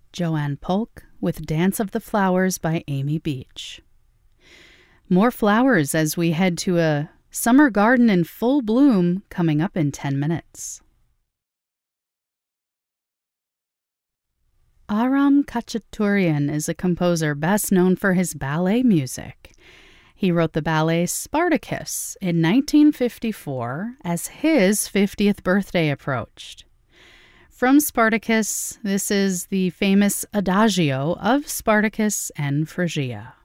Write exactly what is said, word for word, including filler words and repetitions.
Joanne Polk with Dance of the Flowers by Amy Beach. More flowers as we head to a summer garden in full bloom coming up in ten minutes. Aram Khachaturian is a composer best known for his ballet music. He wrote the ballet Spartacus in nineteen fifty-four as his fiftieth birthday approached. From Spartacus, this is the famous Adagio of Spartacus and Phrygia.